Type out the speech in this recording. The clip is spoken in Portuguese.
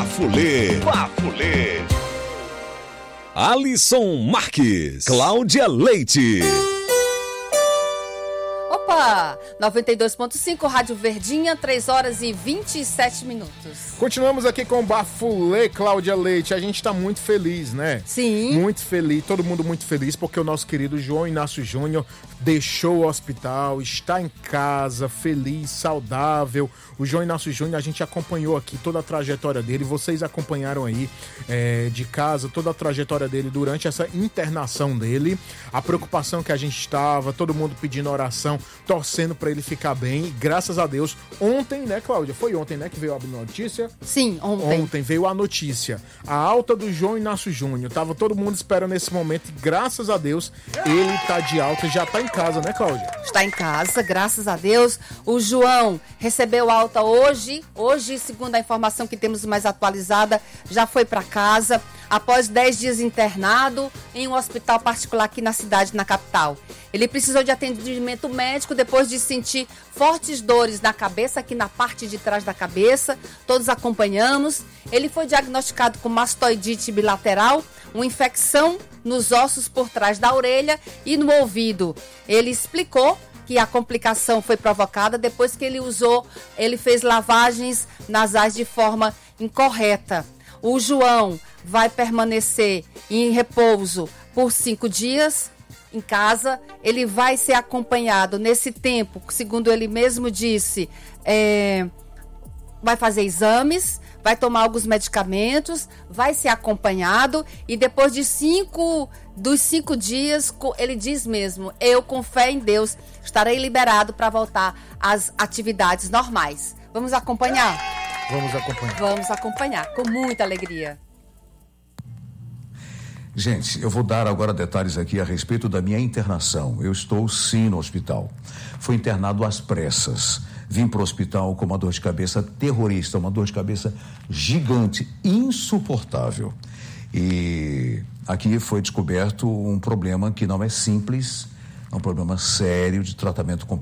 Bafulê. Alisson Marques, Cláudia Leite. Opa! 92.5, Rádio Verdinha, 3 horas e 27 minutos. Continuamos aqui com o Bafulê, Cláudia Leite. A gente tá muito feliz, né? Sim. Muito feliz, todo mundo muito feliz, porque o nosso querido João Inácio Júnior deixou o hospital, está em casa, feliz, saudável. O João Inácio Júnior, a gente acompanhou aqui toda a trajetória dele, vocês acompanharam aí de casa, toda a trajetória dele durante essa internação dele, a preocupação que a gente estava, todo mundo pedindo oração, torcendo para ele ficar bem, e graças a Deus, ontem, né, Cláudia? Foi ontem, né, que veio a notícia? Sim, ontem. Ontem veio a notícia, a alta do João Inácio Júnior, tava todo mundo esperando esse momento e graças a Deus, ele tá de alta e já tá em casa, né, Cláudia? Está em casa, graças a Deus. O João recebeu alta hoje, segundo a informação que temos mais atualizada, já foi para casa, após 10 dias internado em um hospital particular aqui na cidade, na capital. Ele precisou de atendimento médico depois de sentir fortes dores na cabeça, aqui na parte de trás da cabeça, todos acompanhamos. Ele foi diagnosticado com mastoidite bilateral, uma infecção nos ossos por trás da orelha e no ouvido. Ele explicou que a complicação foi provocada depois que ele fez lavagens nasais de forma incorreta. O João vai permanecer em repouso por 5 dias em casa. Ele vai ser acompanhado nesse tempo, segundo ele mesmo disse, vai fazer exames, vai tomar alguns medicamentos, vai ser acompanhado e depois dos 5 dias, ele diz mesmo, eu com fé em Deus estarei liberado para voltar às atividades normais. Vamos acompanhar? Vamos acompanhar. Vamos acompanhar, com muita alegria. Gente, eu vou dar agora detalhes aqui a respeito da minha internação. Eu estou sim no hospital. Fui internado às pressas. Vim para o hospital com uma dor de cabeça terrorista, uma dor de cabeça gigante, insuportável. E aqui foi descoberto um problema que não é simples, é um problema sério de tratamento complicado.